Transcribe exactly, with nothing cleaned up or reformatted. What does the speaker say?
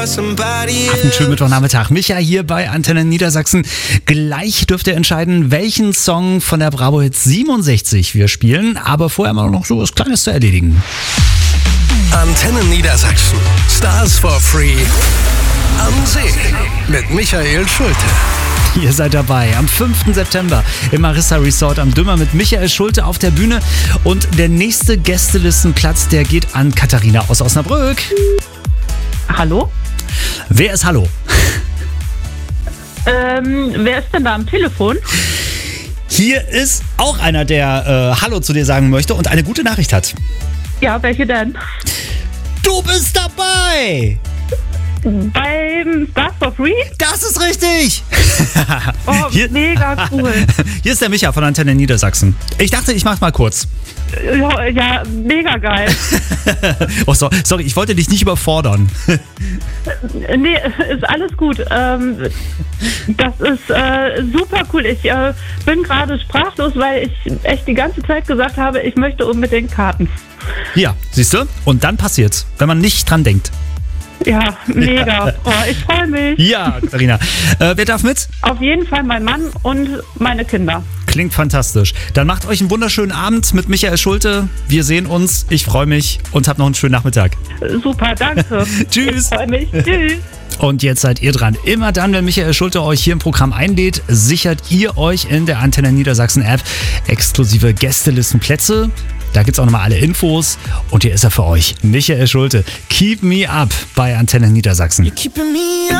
Einen schönen Mittwochnachmittag. Micha hier bei Antenne Niedersachsen. Gleich dürft ihr entscheiden, welchen Song von der Bravo Hits siebenundsechzig wir spielen. Aber vorher mal noch so was Kleines zu erledigen. Antenne Niedersachsen. Stars for Free. Am See. Mit Michael Schulte. Ihr seid dabei am fünften September im Marissa Resort am Dümmer mit Michael Schulte auf der Bühne. Und der nächste Gästelistenplatz, der geht an Katharina aus Osnabrück. Hallo? Wer ist Hallo? Ähm, wer ist denn da am Telefon? Hier ist auch einer, der äh, Hallo zu dir sagen möchte und eine gute Nachricht hat. Ja, welche denn? Du bist dabei! Beim Stars for Free? Das ist richtig! Oh, hier, mega cool. Hier ist der Micha von Antenne Niedersachsen. Ich dachte, ich mach's mal kurz. Ja, ja, mega geil. Oh, so, sorry, ich wollte dich nicht überfordern. Nee, ist alles gut. Ähm, das ist äh, super cool. Ich äh, bin gerade sprachlos, weil ich echt die ganze Zeit gesagt habe, ich möchte unbedingt Karten. Ja, siehst du? Und dann passiert's, wenn man nicht dran denkt. Ja, mega. Oh, ich freue mich. Ja, Katharina. Äh, wer darf mit? Auf jeden Fall mein Mann und meine Kinder. Klingt fantastisch. Dann macht euch einen wunderschönen Abend mit Michael Schulte. Wir sehen uns. Ich freue mich und habt noch einen schönen Nachmittag. Super, danke. Tschüss. Ich freue mich. Tschüss. Und jetzt seid ihr dran. Immer dann, wenn Michael Schulte euch hier im Programm einlädt, sichert ihr euch in der Antenne Niedersachsen App exklusive Gästelistenplätze. Da gibt's auch nochmal alle Infos. Und hier ist er für euch, Michael Schulte. Keep me up bei Antenne Niedersachsen. You're keeping me up.